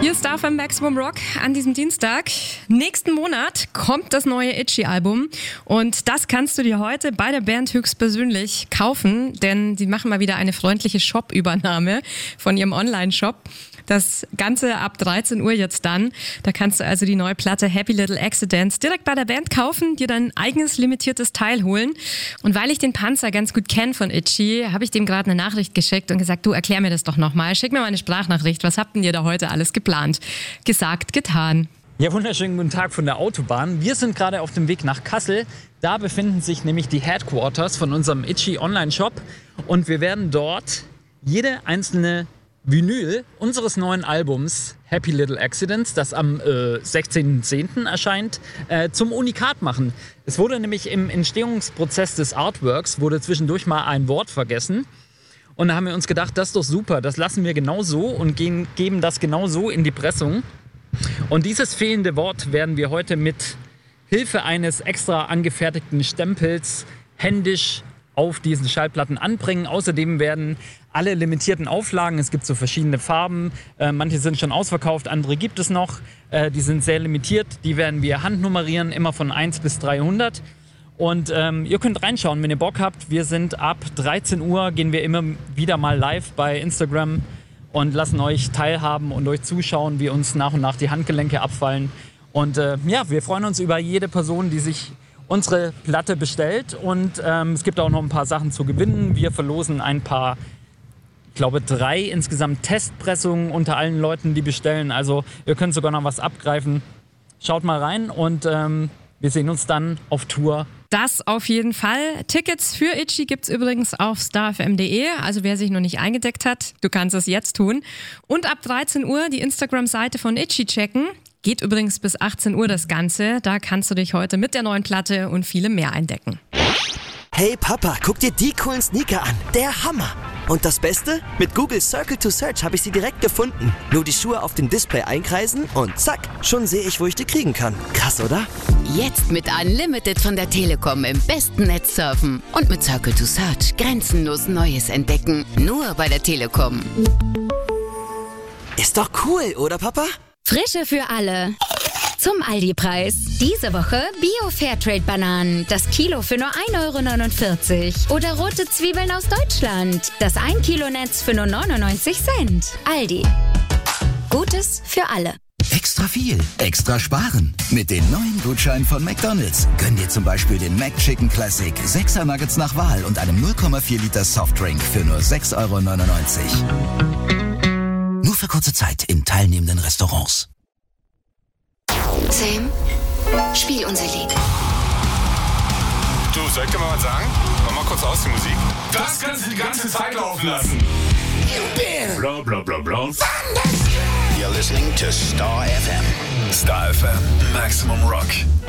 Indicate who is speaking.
Speaker 1: Hier ist Star Maximum Rock an diesem Dienstag. Nächsten Monat kommt das neue Itchy-Album und das kannst du dir heute bei der Band höchstpersönlich kaufen, denn sie machen mal wieder eine freundliche Shop-Übernahme von ihrem Online-Shop. Das Ganze ab 13 Uhr jetzt dann. Da kannst du also die neue Platte Happy Little Accidents direkt bei der Band kaufen, dir dein eigenes limitiertes Teil holen. Und weil ich den Panzer ganz gut kenne von Itchy, habe ich dem gerade eine Nachricht geschickt und gesagt, du erklär mir das doch nochmal. Schick mir mal eine Sprachnachricht. Was habt denn ihr da heute alles geplant? Gesagt, getan.
Speaker 2: Ja, wunderschönen guten Tag von der Autobahn. Wir sind gerade auf dem Weg nach Kassel. Da befinden sich nämlich die Headquarters von unserem Itchy Online-Shop. Und wir werden dort jede einzelne Vinyl unseres neuen Albums Happy Little Accidents, das am 16.10. erscheint, zum Unikat machen. Es wurde nämlich im Entstehungsprozess des Artworks wurde zwischendurch mal ein Wort vergessen. Und da haben wir uns gedacht, das ist doch super, das lassen wir genau so und geben das genau so in die Pressung. Und dieses fehlende Wort werden wir heute mit Hilfe eines extra angefertigten Stempels händisch auf diesen Schallplatten anbringen. Außerdem werden alle limitierten Auflagen, es gibt so verschiedene Farben, manche sind schon ausverkauft, andere gibt es noch, die sind sehr limitiert, die werden wir handnummerieren, immer von 1 bis 300. Und ihr könnt reinschauen, wenn ihr Bock habt. Wir sind ab 13 Uhr, gehen wir immer wieder mal live bei Instagram und lassen euch teilhaben und euch zuschauen, wie uns nach und nach die Handgelenke abfallen. Und ja, wir freuen uns über jede Person, die sich unsere Platte bestellt. Und es gibt auch noch ein paar Sachen zu gewinnen. Wir verlosen ein paar, ich glaube 3 insgesamt Testpressungen unter allen Leuten, die bestellen. Also ihr könnt sogar noch was abgreifen. Schaut mal rein und wir sehen uns dann auf Tour.
Speaker 1: Das auf jeden Fall. Tickets für Itchy gibt's übrigens auf starfm.de. Also wer sich noch nicht eingedeckt hat, du kannst es jetzt tun. Und ab 13 Uhr die Instagram-Seite von Itchy checken. Geht übrigens bis 18 Uhr das Ganze. Da kannst du dich heute mit der neuen Platte und vielem mehr eindecken.
Speaker 3: Hey Papa, guck dir die coolen Sneaker an. Der Hammer. Und das Beste? Mit Google Circle to Search habe ich sie direkt gefunden. Nur die Schuhe auf dem Display einkreisen und zack, schon sehe ich, wo ich die kriegen kann. Krass, oder?
Speaker 4: Jetzt mit Unlimited von der Telekom im besten Netz surfen. Und mit Circle to Search grenzenlos Neues entdecken. Nur bei der Telekom.
Speaker 3: Ist doch cool, oder Papa?
Speaker 5: Frische für alle. Zum Aldi-Preis. Diese Woche Bio-Fairtrade-Bananen. Das Kilo für nur 1,49 € Oder rote Zwiebeln aus Deutschland. Das 1 Kilo Netz für nur 99 Cent. Aldi. Gutes für alle.
Speaker 6: Extra viel, extra sparen. Mit den neuen Gutscheinen von McDonald's. Gönn dir zum Beispiel den McChicken Classic, 6er Nuggets nach Wahl und einem 0,4 Liter Softdrink für nur 6,99 €. Nur für kurze Zeit in teilnehmenden Restaurants.
Speaker 5: Sam, spiel unser Lied.
Speaker 7: Du, soll ich dir mal was sagen? Mach mal kurz aus die Musik. Das kannst du die ganze Zeit laufen lassen. Bla bla bla bla.
Speaker 8: You're listening to Star FM.
Speaker 7: Star FM, Maximum Rock.